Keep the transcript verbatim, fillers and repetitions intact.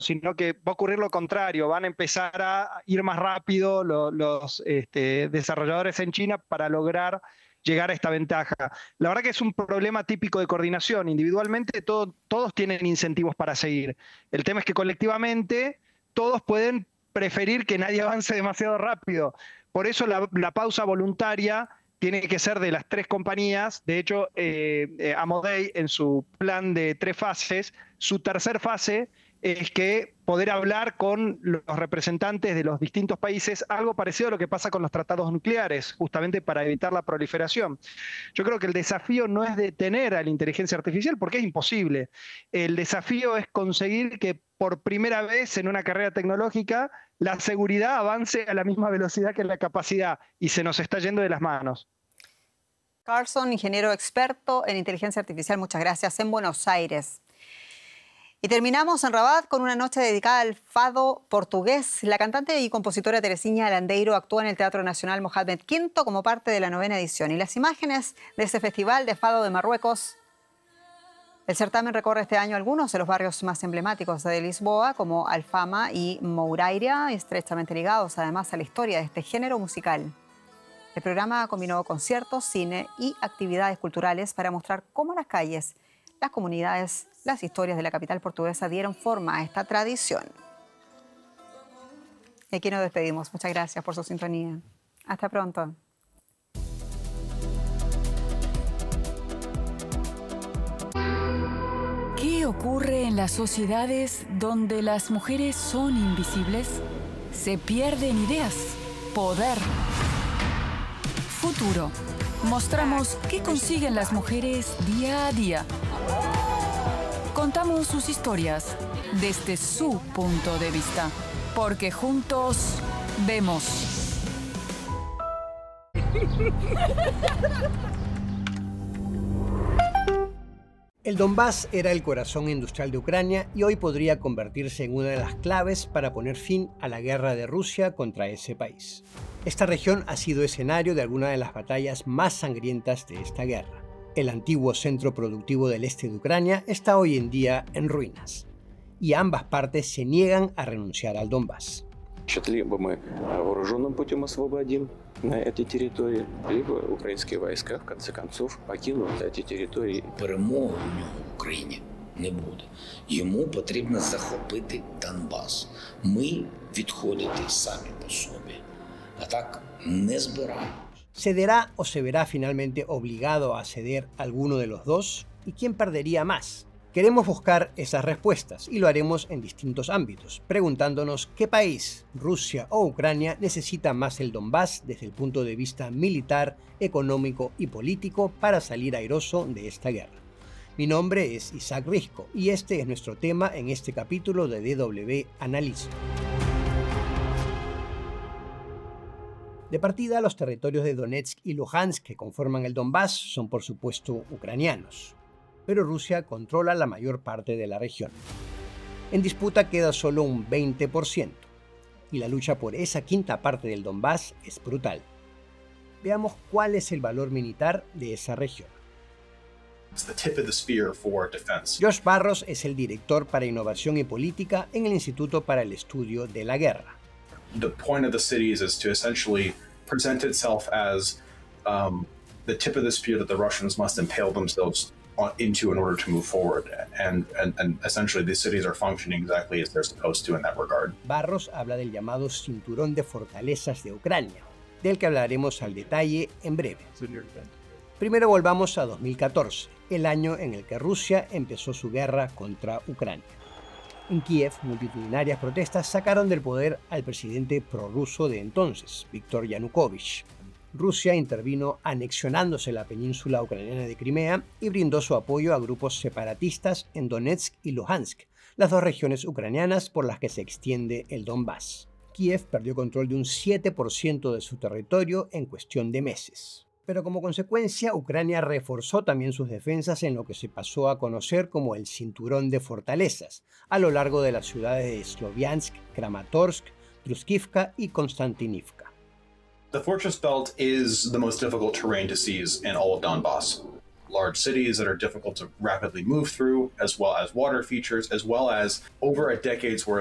sino que va a ocurrir lo contrario, van a empezar a ir más rápido lo, los este, desarrolladores en China para lograr llegar a esta ventaja. La verdad que es un problema típico de coordinación. Individualmente todo, todos tienen incentivos para seguir. El tema es que colectivamente todos pueden preferir que nadie avance demasiado rápido. Por eso la, la pausa voluntaria tiene que ser de las tres compañías. De hecho, eh, eh, Amodei, en su plan de tres fases, su tercer fase es que poder hablar con los representantes de los distintos países, algo parecido a lo que pasa con los tratados nucleares, justamente para evitar la proliferación. Yo creo que el desafío no es detener a la inteligencia artificial, porque es imposible. El desafío es conseguir que por primera vez en una carrera tecnológica la seguridad avance a la misma velocidad que la capacidad, y se nos está yendo de las manos. Carlson, ingeniero experto en inteligencia artificial, muchas gracias, en Buenos Aires. Y terminamos en Rabat con una noche dedicada al fado portugués. La cantante y compositora Teresinha Landeiro actúa en el Teatro Nacional Mohamed quinto como parte de la novena edición. Y las imágenes de ese festival de fado de Marruecos. El certamen recorre este año algunos de los barrios más emblemáticos de Lisboa, como Alfama y Mouraira, estrechamente ligados además a la historia de este género musical. El programa combinó conciertos, cine y actividades culturales para mostrar cómo las calles, las comunidades, las historias de la capital portuguesa dieron forma a esta tradición. Y aquí nos despedimos. Muchas gracias por su sintonía. Hasta pronto. ¿Qué ocurre en las sociedades donde las mujeres son invisibles? Se pierden ideas, poder. Futuro. Mostramos qué consiguen las mujeres día a día. Contamos sus historias desde su punto de vista, porque juntos vemos. El Donbass era el corazón industrial de Ucrania y hoy podría convertirse en una de las claves para poner fin a la guerra de Rusia contra ese país. Esta región ha sido escenario de algunas de las batallas más sangrientas de esta guerra. El antiguo centro productivo del este de Ucrania está hoy en día en ruinas, y ambas partes se niegan a renunciar al Donbass. Либо мы вооруженным путем освободим эти территории, либо украинские войска в конце концов покинут эти территории. Перемоги у нього в Україні не буде. Йому потрібно захопити Донбас. Ми відходити самі по собі. А так не збираємо. ¿Cederá o se verá finalmente obligado a ceder alguno de los dos? ¿Y quién perdería más? Queremos buscar esas respuestas y lo haremos en distintos ámbitos, preguntándonos qué país, Rusia o Ucrania, necesita más el Donbass desde el punto de vista militar, económico y político para salir airoso de esta guerra. Mi nombre es Isaac Risco y este es nuestro tema en este capítulo de D W Analiza. De partida, los territorios de Donetsk y Luhansk que conforman el Donbass son por supuesto ucranianos, pero Rusia controla la mayor parte de la región. En disputa queda solo un veinte por ciento, y la lucha por esa quinta parte del Donbass es brutal. Veamos cuál es el valor militar de esa región. Josh Barros es el director para innovación y política en el Instituto para el Estudio de la Guerra. The point of the cities is to essentially present itself as um, the tip of the spear that the Russians must impale themselves on, into in order to move forward. And, and, and essentially these cities are functioning exactly as they're supposed to in that regard. Barros habla del llamado cinturón de fortalezas de Ucrania, del que hablaremos al detalle en breve. Primero volvamos a dos mil catorce, el año en el que Rusia empezó su guerra contra Ucrania. En Kiev, multitudinarias protestas sacaron del poder al presidente prorruso de entonces, Viktor Yanukovych. Rusia intervino anexionándose la península ucraniana de Crimea y brindó su apoyo a grupos separatistas en Donetsk y Luhansk, las dos regiones ucranianas por las que se extiende el Donbass. Kiev perdió control de un siete por ciento de su territorio en cuestión de meses. Pero como consecuencia, Ucrania reforzó también sus defensas en lo que se pasó a conocer como el Cinturón de Fortalezas, a lo largo de las ciudades de Sloviansk, Kramatorsk, Truskivka y Konstantinivka. The Fortress Belt is the most difficult terrain to seize in all of Donbass. large cities that are difficult to rapidly move through, as well as water features, as well as over a decade's worth